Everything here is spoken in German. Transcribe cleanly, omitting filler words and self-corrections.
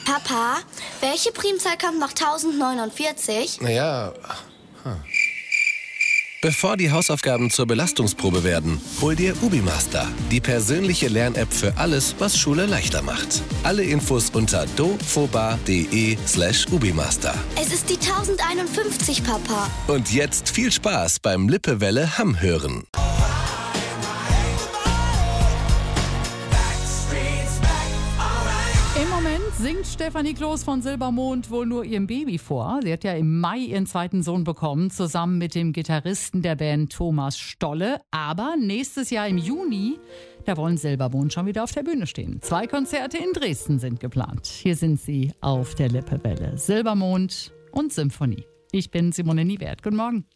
Papa, welche Primzahl kommt nach 1049? Naja. Bevor die Hausaufgaben zur Belastungsprobe werden, hol dir UbiMaster, die persönliche Lern-App für alles, was Schule leichter macht. Alle Infos unter dofoba.de/UbiMaster. Es ist die 1051, Papa. Und jetzt viel Spaß beim Lippewelle Hamm hören. Im Moment singt Stefanie Kloß von Silbermond wohl nur ihrem Baby vor. Sie hat ja im Mai ihren zweiten Sohn bekommen, zusammen mit dem Gitarristen der Band Thomas Stolle. Aber nächstes Jahr im Juni, da wollen Silbermond schon wieder auf der Bühne stehen. 2 Konzerte in Dresden sind geplant. Hier sind sie auf der Lippewelle. Silbermond und Symphonie. Ich bin Simone Niewert. Guten Morgen.